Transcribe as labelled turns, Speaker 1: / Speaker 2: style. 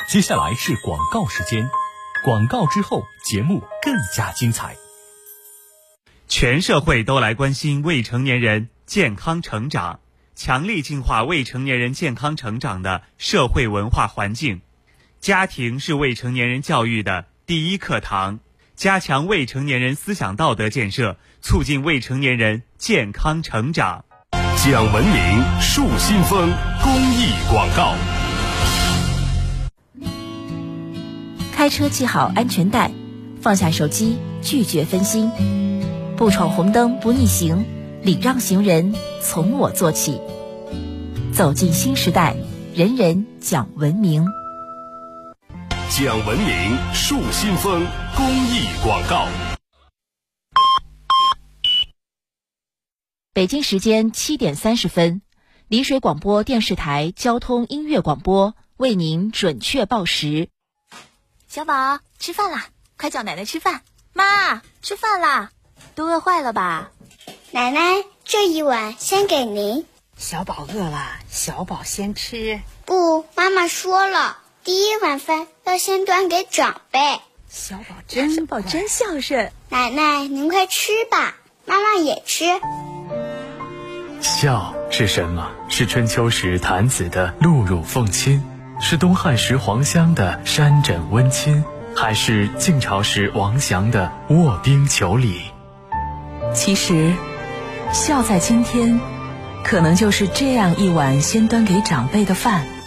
Speaker 1: 接下来是广告时间，广告之后节目更加精彩。
Speaker 2: 全社会都来关心未成年人健康成长，强力净化未成年人健康成长的社会文化环境。家庭是未成年人教育的第一课堂，加强未成年人思想道德建设，促进未成年人健康成长。
Speaker 3: 讲文明树新风公益广告。
Speaker 4: 开车系好安全带，放下手机，拒绝分心，不闯红灯不逆行，礼让行人从我做起。走进新时代，人人讲文明。
Speaker 3: 讲文明树新风公益广告。
Speaker 4: 北京时间7点30分，丽水广播电视台交通音乐广播为您准确报时。
Speaker 5: 小宝，吃饭啦，快叫奶奶吃饭。妈，吃饭啦，都饿坏了吧？
Speaker 6: 奶奶，这一碗先给您。
Speaker 7: 小宝饿了，小宝先吃。
Speaker 6: 不，妈妈说了，第一碗饭要先端给长辈。
Speaker 7: 小宝
Speaker 5: 真孝顺。
Speaker 6: 奶奶，您快吃吧，妈妈也吃。
Speaker 8: 孝是什么？是春秋时郯子的露乳奉亲，是东汉时黄香的山枕温亲，还是晋朝时王祥的卧冰求鲤？
Speaker 9: 其实孝在今天可能就是这样一碗先端给长辈的饭。